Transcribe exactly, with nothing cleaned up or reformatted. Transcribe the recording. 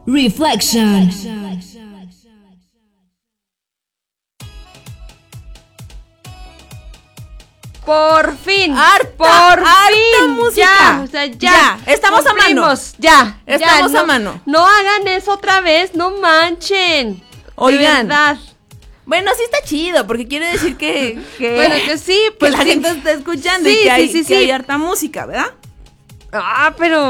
Reflection. Por fin, harta, por harta fin, música. ya, o sea, ya, ya, estamos a mano, ya, estamos ya, a no, mano. No hagan eso otra vez, no manchen. Oigan, de verdad. Bueno, sí está chido, porque quiere decir que, que bueno, que sí, pues que la sí. gente está escuchando Sí, y que hay, sí, sí, que sí. hay harta música, ¿verdad? Ah, pero